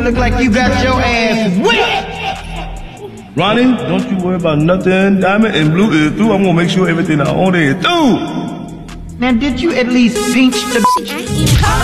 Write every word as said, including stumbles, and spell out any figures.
look like you got your ass wet. Ronnie, don't you worry about nothing. Diamond and Blue is through. I'm gonna make sure everything I own is through. Now, did you at least cinch the